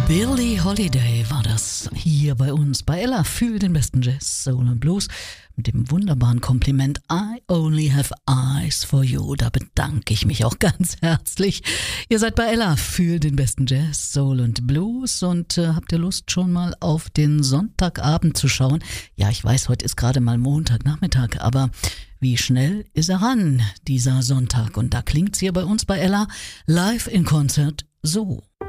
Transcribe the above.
Billie Holiday war das hier bei uns bei Ella für den besten Jazz, Soul und Blues mit dem wunderbaren Kompliment I only have eyes for you. Da bedanke ich mich auch ganz herzlich. Ihr seid bei Ella für den besten Jazz, Soul und Blues und habt ihr Lust schon mal auf den Sonntagabend zu schauen? Ja, ich weiß, heute ist gerade mal Montagnachmittag, aber wie schnell ist er ran, dieser Sonntag? Und da klingt's hier bei uns bei Ella live in Konzert so.